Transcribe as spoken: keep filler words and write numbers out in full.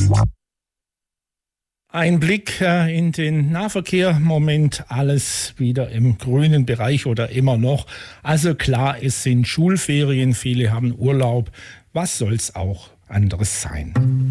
Ein Blick äh, in den Nahverkehr. Moment alles wieder im grünen Bereich oder immer noch. Also klar, es sind Schulferien, viele haben Urlaub. Was soll's auch anderes sein?